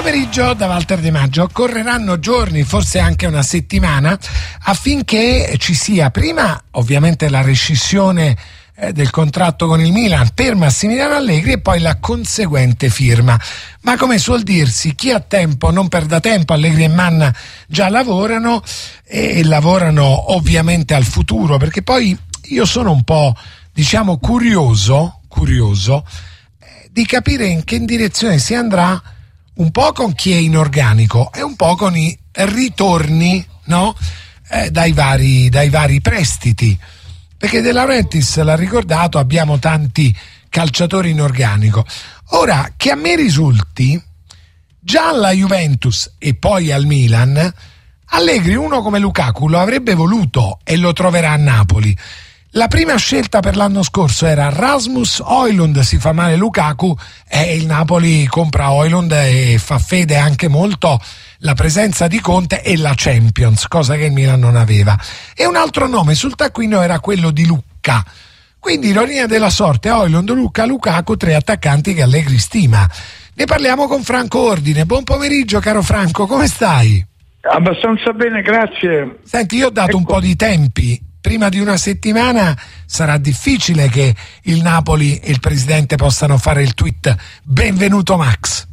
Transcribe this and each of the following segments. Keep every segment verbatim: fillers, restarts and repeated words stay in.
pomeriggio da Walter De Maggio. Correranno giorni, forse anche una settimana, affinché ci sia prima ovviamente la rescissione eh, del contratto con il Milan per Massimiliano Allegri e poi la conseguente firma. Ma come suol dirsi, chi ha tempo non perda tempo. Allegri e Manna già lavorano e lavorano ovviamente al futuro, perché poi io sono un po', diciamo, curioso, curioso eh, di capire in che direzione si andrà, un po' con chi è in organico e un po' con i ritorni, no? Eh, dai vari, dai vari prestiti, perché De Laurentiis l'ha ricordato, abbiamo tanti calciatori in organico. Ora, che a me risulti, già alla Juventus e poi al Milan, Allegri uno come Lukaku lo avrebbe voluto e lo troverà a Napoli. La prima scelta per l'anno scorso era Rasmus Højlund, si fa male Lukaku e il Napoli compra Højlund e fa fede anche molto la presenza di Conte e la Champions, cosa che il Milan non aveva. E un altro nome sul taccuino era quello di Lucca. Quindi ironia della sorte, Højlund, Lucca, Lukaku, tre attaccanti che Allegri stima. Ne parliamo con Franco Ordine. Buon pomeriggio caro Franco, come stai? Abbastanza bene, grazie. Senti, io ho dato ecco. un po' di tempi. Prima di una settimana sarà difficile che il Napoli e il presidente possano fare il tweet benvenuto Max.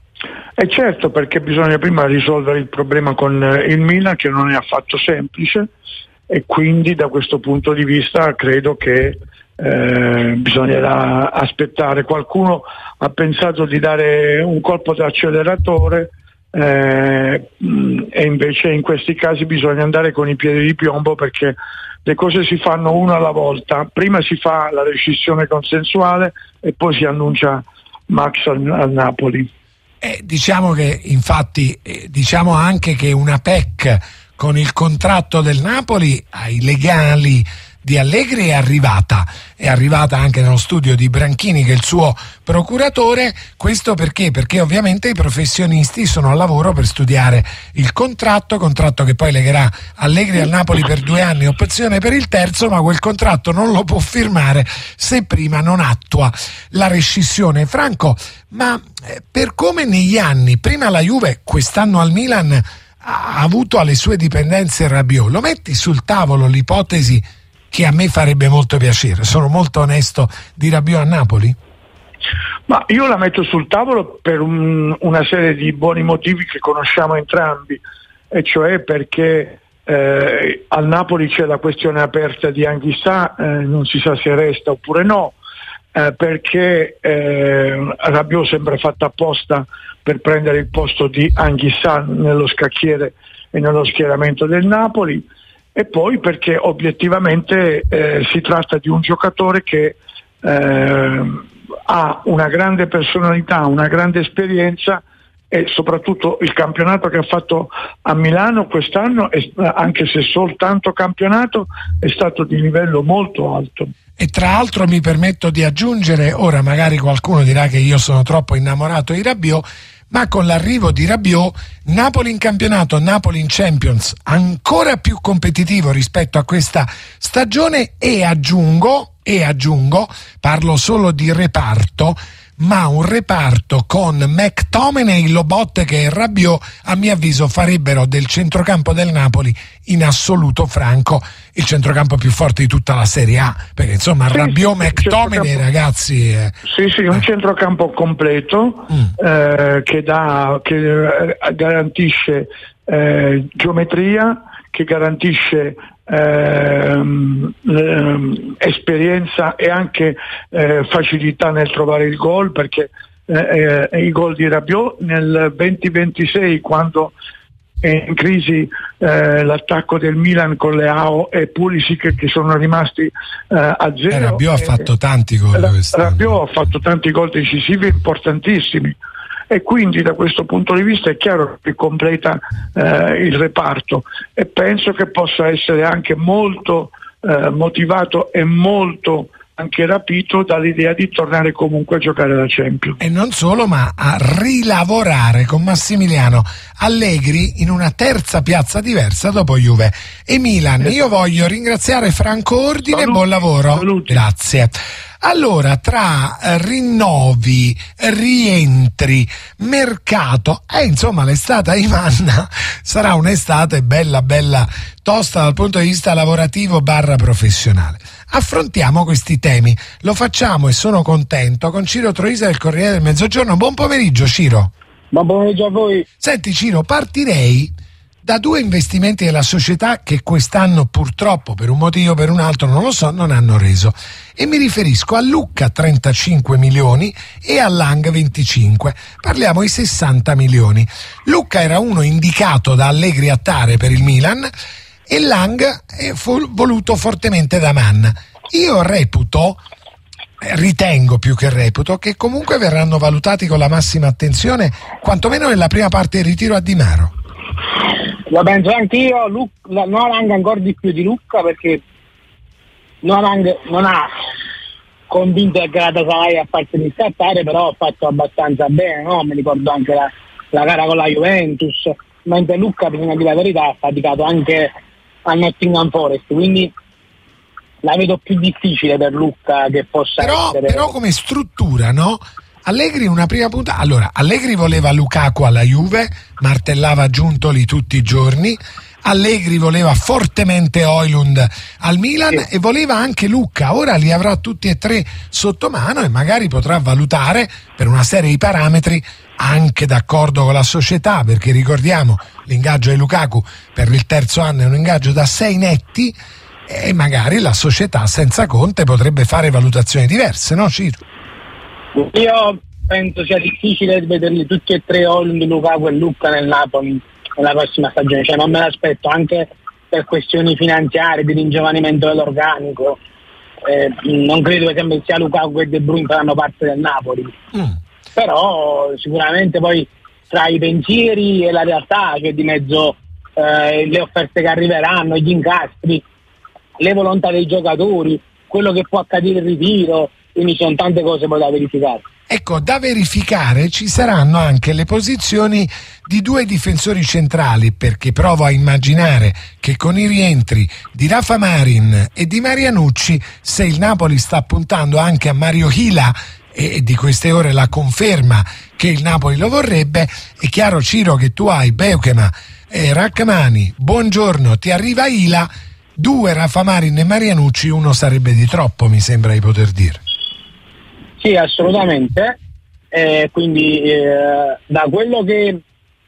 E certo, perché bisogna prima risolvere il problema con il Milan, che non è affatto semplice, e quindi da questo punto di vista credo che eh, bisognerà aspettare. Qualcuno ha pensato di dare un colpo d'acceleratore eh, e invece in questi casi bisogna andare con i piedi di piombo, perché le cose si fanno una alla volta. Prima si fa la rescissione consensuale e poi si annuncia Max al, al Napoli. Eh, diciamo che infatti eh, diciamo anche che una P E C con il contratto del Napoli ai legali di Allegri è arrivata, è arrivata anche nello studio di Branchini, che è il suo procuratore. Questo perché? Perché ovviamente i professionisti sono al lavoro per studiare il contratto, contratto che poi legherà Allegri al Napoli per due anni, opzione per il terzo, ma quel contratto non lo può firmare se prima non attua la rescissione. Franco, ma per come negli anni, prima la Juve, quest'anno al Milan, ha avuto alle sue dipendenze Rabiot, lo metti sul tavolo l'ipotesi che a me farebbe molto piacere, sono molto onesto, di Rabiot a Napoli? Ma io la metto sul tavolo per un, una serie di buoni motivi che conosciamo entrambi, e cioè perché eh, al Napoli c'è la questione aperta di Anghissà, eh, non si sa se resta oppure no, eh, perché eh, Rabiot sembra fatto apposta per prendere il posto di Anghissà nello scacchiere e nello schieramento del Napoli, e poi perché obiettivamente eh, si tratta di un giocatore che eh, ha una grande personalità, una grande esperienza, e soprattutto il campionato che ha fatto a Milano quest'anno, è, anche se soltanto campionato, è stato di livello molto alto. E tra l'altro mi permetto di aggiungere, ora magari qualcuno dirà che io sono troppo innamorato di Rabiot, ma con l'arrivo di Rabiot, Napoli in campionato, Napoli in Champions, ancora più competitivo rispetto a questa stagione, e aggiungo, e aggiungo, parlo solo di reparto, ma un reparto con McTominay, Lobotka e Rabiot, a mio avviso farebbero del centrocampo del Napoli in assoluto, Franco, il centrocampo più forte di tutta la Serie A, perché insomma sì, Rabiot, sì, McTominay, ragazzi, eh. sì sì un eh. centrocampo completo, mm. eh, che dà, che garantisce eh, geometria, che garantisce Ehm, ehm, esperienza e anche eh, facilità nel trovare il gol, perché eh, eh, i gol di Rabiot nel venti ventisei, quando è in crisi eh, l'attacco del Milan con Leao e Pulisic, che sono rimasti eh, a zero, eh, Rabiot ha fatto tanti gol Rabiot ha fatto tanti gol decisivi importantissimi, e quindi da questo punto di vista è chiaro che completa eh, il reparto, e penso che possa essere anche molto eh, motivato e molto anche rapito dall'idea di tornare comunque a giocare la Champions. E non solo, ma a rilavorare con Massimiliano Allegri in una terza piazza diversa dopo Juve e Milan. Io voglio ringraziare Franco Ordine, saluti, buon lavoro. Saluti. Grazie. Allora, tra eh, rinnovi, rientri, mercato, e eh, insomma l'estate a Imanna sarà un'estate bella bella tosta dal punto di vista lavorativo barra professionale. Affrontiamo questi temi, lo facciamo e sono contento con Ciro Troisa del Corriere del Mezzogiorno. Buon pomeriggio Ciro. Buon pomeriggio a voi. Senti Ciro, partirei da due investimenti della società che quest'anno purtroppo per un motivo o per un altro non lo so non hanno reso, e mi riferisco a Lucca trentacinque milioni e a Lang venticinque, parliamo di sessanta milioni. Lucca era uno indicato da Allegri a Tare per il Milan e Lang è fu voluto fortemente da Mann. Io reputo ritengo più che reputo che comunque verranno valutati con la massima attenzione, quantomeno nella prima parte del ritiro a Di Maro. Lo penso anch'io. Nolang ancora di più di Lucca, perché Nolang non ha convinto il Galatasaray a farsi scattare, però ha fatto abbastanza bene, no? Mi ricordo anche la, la gara con la Juventus, mentre Lucca, bisogna dire la verità, ha faticato anche a Nottingham Forest, quindi la vedo più difficile per Lucca che possa però, essere. Però come struttura, no? Allegri una prima puntata, allora Allegri voleva Lukaku alla Juve, martellava Giuntoli tutti i giorni. Allegri voleva fortemente Højlund al Milan, sì, e voleva anche Lucca. Ora li avrà tutti e tre sotto mano e magari potrà valutare per una serie di parametri, anche d'accordo con la società, perché ricordiamo l'ingaggio di Lukaku per il terzo anno è un ingaggio da sei netti, e magari la società senza Conte potrebbe fare valutazioni diverse, no Ciro? Io penso sia difficile vederli tutti e tre, Højlund, Lukaku e Lucca, nel Napoli nella prossima stagione, cioè non me l'aspetto, anche per questioni finanziarie, di ringiovanimento dell'organico. Eh, non credo per esempio sia Lukaku e De Bruyne faranno parte del Napoli, mm. però sicuramente poi tra i pensieri e la realtà c'è di mezzo eh, le offerte che arriveranno, gli incastri, le volontà dei giocatori, quello che può accadere in ritiro, quindi sono tante cose poi da verificare. Ecco, da verificare ci saranno anche le posizioni di due difensori centrali, perché provo a immaginare che con i rientri di Rafa Marin e di Marianucci, se il Napoli sta puntando anche a Mario Hila, e di queste ore la conferma che il Napoli lo vorrebbe, è chiaro Ciro che tu hai Beukema e Rachmani, buongiorno, ti arriva Hila, due Rafa Marin e Marianucci, uno sarebbe di troppo, mi sembra di poter dire. Sì, assolutamente, eh, quindi eh, da quello che,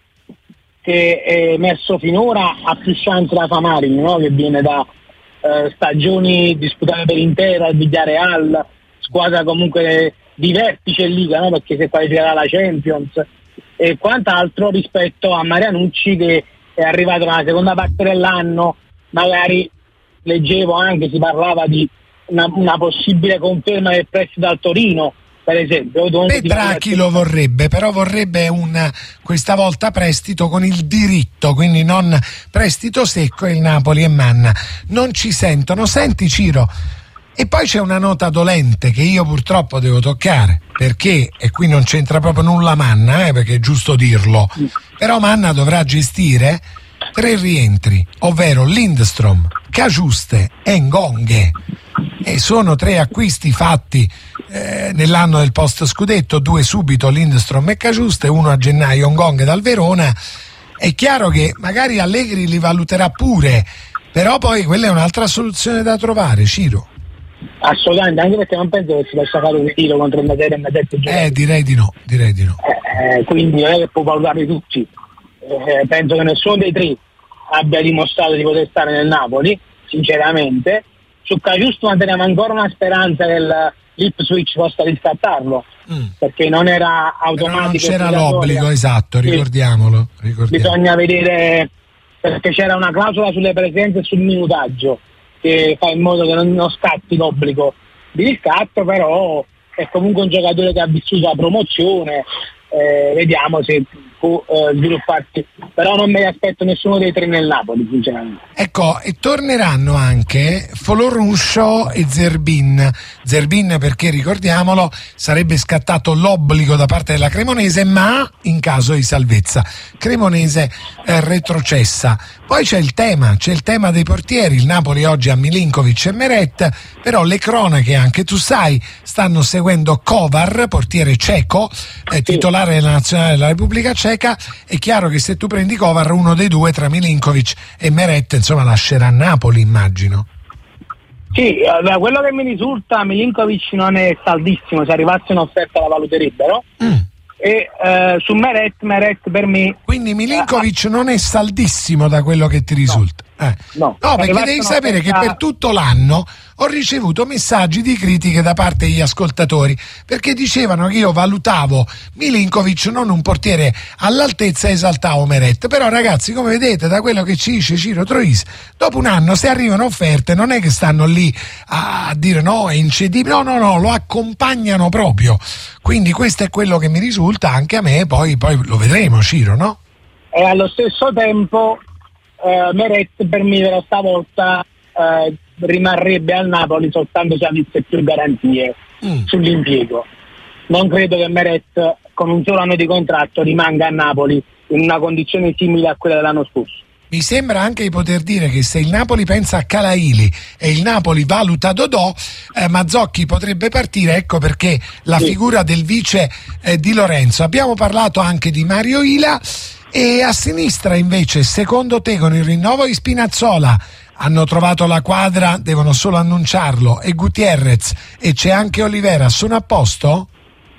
che è messo finora ha più chance Rafa Marin, no? Che viene da eh, stagioni disputate per intera al Villarreal, squadra comunque di vertice in Liga, no? Perché si è qualificata alla Champions, e quant'altro rispetto a Marianucci, che è arrivato nella seconda parte dell'anno, magari leggevo anche, si parlava di Una, una possibile conferma del prestito al Torino, per esempio. Petracchi lo vorrebbe, però vorrebbe un questa volta prestito con il diritto, quindi non prestito secco, e il Napoli e Manna non ci sentono. Senti Ciro, e poi c'è una nota dolente che io purtroppo devo toccare, perché, e qui non c'entra proprio nulla Manna, eh, perché è giusto dirlo, però Manna dovrà gestire tre rientri, ovvero Lindstrom, Cagiuste e Ngonghe. E sono tre acquisti fatti eh, nell'anno del post scudetto, due subito Lindstrom e Cagiuste, uno a gennaio Ngonghe dal Verona. È chiaro che magari Allegri li valuterà pure, però poi quella è un'altra soluzione da trovare, Ciro. Assolutamente, anche perché non penso che si possa fare un ritiro contro il Matera e Matete. Eh, direi di no, direi di no. Eh, quindi non è che può valutarli tutti. Eh, penso che nessuno dei tre abbia dimostrato di poter stare nel Napoli, sinceramente. Su Cagiusto manteniamo ancora una speranza che l'Ipswich possa riscattarlo, mm. perché non era automatico. Però non c'era l'obbligo, esatto, ricordiamolo, ricordiamolo. Bisogna vedere, perché c'era una clausola sulle presenze e sul minutaggio che fa in modo che non, non scatti l'obbligo di riscatto, però è comunque un giocatore che ha vissuto la promozione, eh, vediamo se può eh, svilupparsi, però non me ne aspetto nessuno dei tre nel Napoli, sinceramente. Ecco, e torneranno anche Foloruscio e Zerbin. Zerbin perché, ricordiamolo, sarebbe scattato l'obbligo da parte della Cremonese, ma in caso di salvezza. Cremonese eh, retrocessa. Poi c'è il tema, c'è il tema dei portieri. Il Napoli oggi ha Milinkovic e Meret, però le cronache, anche tu sai, stanno seguendo Kovar, portiere ceco, eh, titolare della Nazionale della Repubblica Ceca. È chiaro che se tu prendi Kovar, uno dei due tra Milinkovic e Meret, insomma, lascerà Napoli, immagino. Sì, da quello che mi risulta Milinkovic non è saldissimo, se arrivasse un'offerta la valuterebbero. Mm. E eh, su Meret, Meret per me... Quindi Milinkovic eh, non è saldissimo da quello che ti risulta? No, eh. no, no perché devi sapere che per tutto l'anno ho ricevuto messaggi di critiche da parte degli ascoltatori, perché dicevano che io valutavo Milinkovic non un portiere all'altezza e esaltavo Meret. Però ragazzi, come vedete da quello che ci dice Ciro Troisi, dopo un anno se arrivano offerte non è che stanno lì a dire no, è incedibile, no no no, lo accompagnano proprio. Quindi questo è quello che mi risulta anche a me, poi, poi lo vedremo, Ciro, no? E allo stesso tempo eh, Meret per me però stavolta eh, rimarrebbe al Napoli soltanto se avesse più garanzie mm. sull'impiego. Non credo che Meret con un solo anno di contratto rimanga a Napoli in una condizione simile a quella dell'anno scorso. Mi sembra anche di poter dire che se il Napoli pensa a Calaili e il Napoli valuta Dodò, eh, Mazzocchi potrebbe partire, ecco perché la sì. figura del vice eh, di Lorenzo. Abbiamo parlato anche di Mario Ila, e a sinistra invece, secondo te, con il rinnovo di Spinazzola hanno trovato la quadra, devono solo annunciarlo, e Gutierrez e c'è anche Olivera, sono a posto?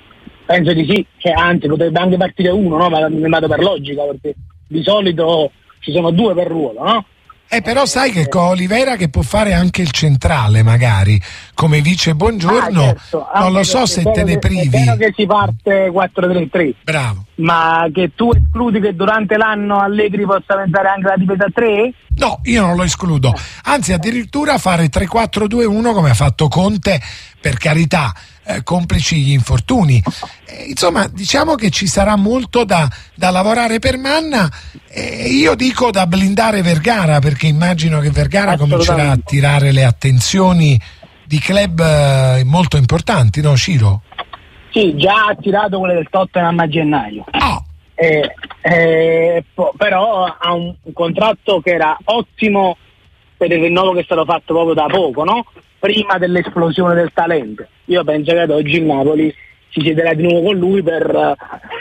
Penso di sì, cioè, anzi potrebbe anche partire uno, no? Ma ne vado per logica, perché di solito ci sono due per ruolo, no? Eh, però sai che con Olivera che può fare anche il centrale, magari, come vice Buongiorno, ah, certo. non lo so se te ne privi. È vero che si parte quattro tre tre. Bravo. Ma che tu escludi che durante l'anno Allegri possa pensare anche alla difesa a tre? No, io non lo escludo. Anzi, addirittura fare tre quattro due uno come ha fatto Conte, per carità, eh, complici gli infortuni. Eh, insomma, diciamo che ci sarà molto da, da lavorare per Manna, e io dico da blindare Vergara, perché immagino che Vergara comincerà a attirare le attenzioni di club eh, molto importanti, no Ciro? Sì, già ha attirato quelle del Tottenham a gennaio. Oh. Eh, eh, po- però ha un, un contratto che era ottimo per il rinnovo che è stato fatto proprio da poco, no? Prima dell'esplosione del talento. Io penso che ad oggi il Napoli si siederà di nuovo con lui per uh,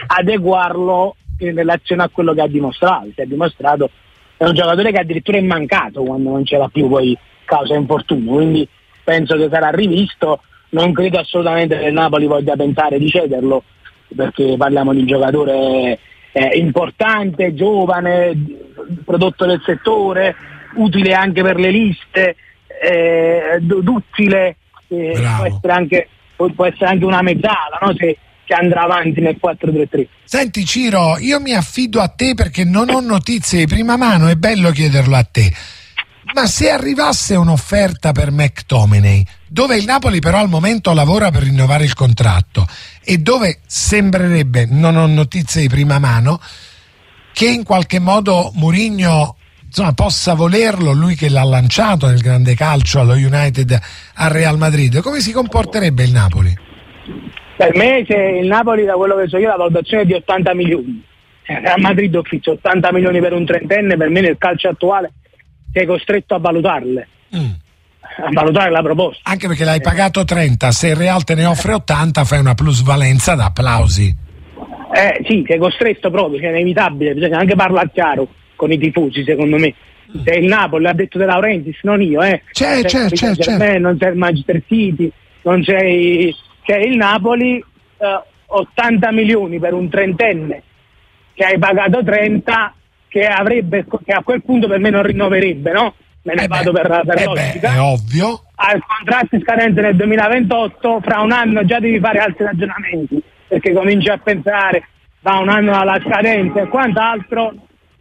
adeguarlo in relazione a quello che ha dimostrato. Si è dimostrato è un giocatore che addirittura è mancato quando non c'era più poi causa infortunio, quindi penso che sarà rivisto. Non credo assolutamente che il Napoli voglia pensare di cederlo, perché parliamo di un giocatore eh, importante, giovane, prodotto del settore, utile anche per le liste, eh, duttile, eh, può essere anche può essere anche una mezzala, no? Se, che andrà avanti nel quattro tre tre. Senti Ciro, io mi affido a te perché non ho notizie di prima mano, è bello chiederlo a te. Ma se arrivasse un'offerta per McTominay, dove il Napoli però al momento lavora per rinnovare il contratto e dove sembrerebbe, non ho notizie di prima mano, che in qualche modo Mourinho insomma possa volerlo, lui che l'ha lanciato nel grande calcio allo United, al Real Madrid, come si comporterebbe il Napoli? Per me c'è il Napoli, da quello che so io, la valutazione è di ottanta milioni. Real Madrid ufficio ottanta milioni per un trentenne, per me nel calcio attuale sei costretto a valutarle, mm. a valutare la proposta. Anche perché l'hai pagato trenta, se il Real te ne offre ottanta fai una plusvalenza da applausi. Eh sì, sei costretto proprio, è inevitabile, bisogna anche parlare chiaro con i tifosi, secondo me. Mm. Se il Napoli l'ha detto De Laurentiis, non io, eh. C'è, c'è, c'è, c'è. Me, non c'è il Manchester City, non c'è, il, c'è il Napoli, eh, ottanta milioni per un trentenne che hai pagato trenta, che avrebbe, che a quel punto per me non rinnoverebbe, no? Me ne eh vado beh, per, per eh logica. Beh, è ovvio. Al contratto scadente nel duemilaventotto, fra un anno già devi fare altri ragionamenti, perché cominci a pensare da un anno alla scadenza e quant'altro,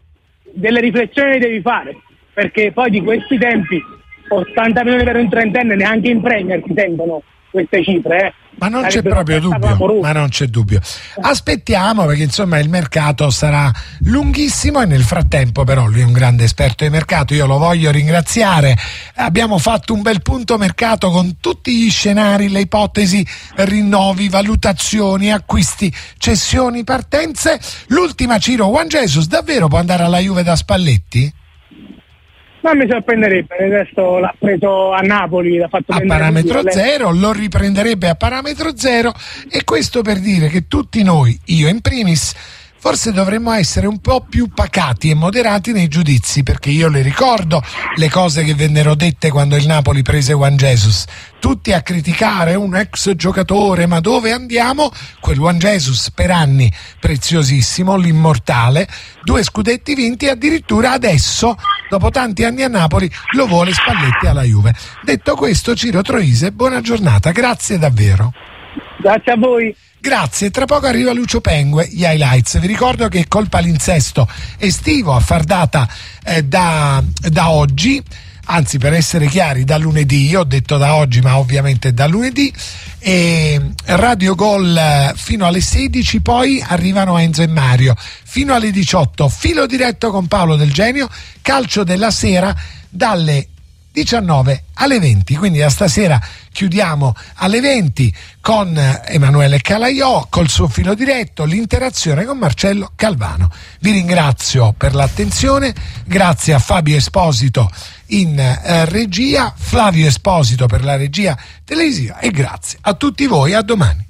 delle riflessioni devi fare, perché poi di questi tempi ottanta milioni per un trentenne neanche in Premier ti sembrano queste cifre, eh. Ma non c'è proprio dubbio, ma non c'è dubbio. Aspettiamo, perché insomma il mercato sarà lunghissimo e nel frattempo però lui è un grande esperto di mercato, io lo voglio ringraziare. Abbiamo fatto un bel punto mercato con tutti gli scenari, le ipotesi, rinnovi, valutazioni, acquisti, cessioni, partenze. L'ultima, Ciro, Juan Jesus davvero può andare alla Juve da Spalletti? Non mi sorprenderebbe, adesso l'ha preso a Napoli, l'ha fatto a parametro zero, lo riprenderebbe a parametro zero, e questo per dire che tutti noi, io in primis, forse dovremmo essere un po' più pacati e moderati nei giudizi, perché io le ricordo le cose che vennero dette quando il Napoli prese Juan Jesus. Tutti a criticare un ex giocatore, ma dove andiamo? Quel Juan Jesus per anni preziosissimo, l'immortale, due scudetti vinti, addirittura adesso, dopo tanti anni a Napoli, lo vuole Spalletti alla Juve. Detto questo, Ciro Troise, buona giornata, grazie davvero. Grazie a voi. Grazie, tra poco arriva Lucio Pengue, gli highlights. Vi ricordo che col palinsesto estivo a far data eh, da, da oggi, anzi per essere chiari da lunedì, io ho detto da oggi ma ovviamente da lunedì, e Radio Gol fino alle sedici, poi arrivano Enzo e Mario, fino alle diciotto filo diretto con Paolo Del Genio, calcio della sera dalle diciannove alle venti, quindi da stasera chiudiamo alle venti con Emanuele Calaiò col suo filo diretto, l'interazione con Marcello Calvano. Vi ringrazio per l'attenzione, grazie a Fabio Esposito in eh, regia, Flavio Esposito per la regia televisiva, e grazie a tutti voi, a domani.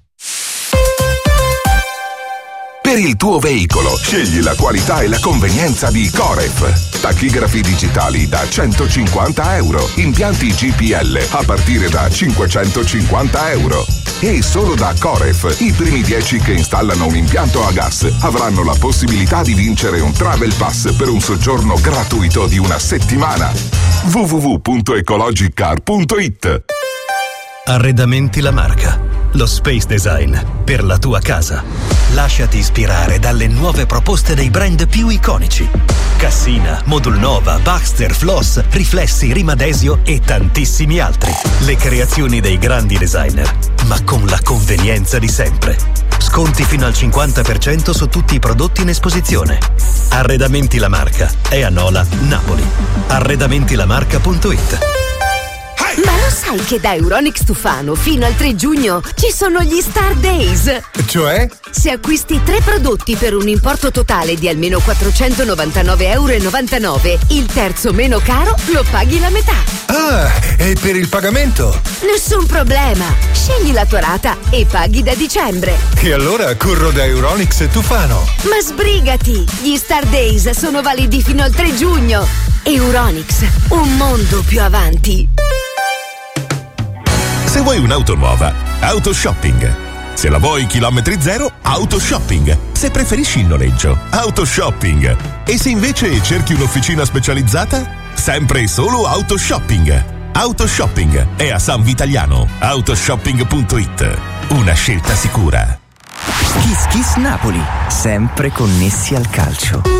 Per il tuo veicolo scegli la qualità e la convenienza di Coref. Tachigrafi digitali da centocinquanta euro, impianti G P L a partire da cinquecentocinquanta euro. E solo da Coref i primi dieci che installano un impianto a gas avranno la possibilità di vincere un Travel Pass per un soggiorno gratuito di una settimana. w w w punto ecologicar punto it. Arredamenti La Marca, lo space design per la tua casa. Lasciati ispirare dalle nuove proposte dei brand più iconici. Cassina, Modulnova, Baxter, Floss, Riflessi, Rimadesio e tantissimi altri. Le creazioni dei grandi designer, ma con la convenienza di sempre. Sconti fino al cinquanta per cento su tutti i prodotti in esposizione. Arredamenti La Marca è a Nola, Napoli. arredamenti la marca punto it. Ma lo sai che da Euronics Tufano fino al tre giugno ci sono gli Star Days? Cioè? Se acquisti tre prodotti per un importo totale di almeno quattrocentonovantanove virgola novantanove euro, il terzo meno caro lo paghi la metà. Ah, e per il pagamento? Nessun problema. Scegli la tua rata e paghi da dicembre. E allora corro da Euronics Tufano. Ma sbrigati! Gli Star Days sono validi fino al tre giugno. Euronics, un mondo più avanti. Se vuoi un'auto nuova, Autoshopping. Se la vuoi chilometri zero, Autoshopping. Se preferisci il noleggio, Autoshopping. E se invece cerchi un'officina specializzata, sempre e solo Autoshopping. Autoshopping è a San Vitaliano. Autoshopping punto it. Una scelta sicura. Kiss Kiss Napoli, sempre connessi al calcio.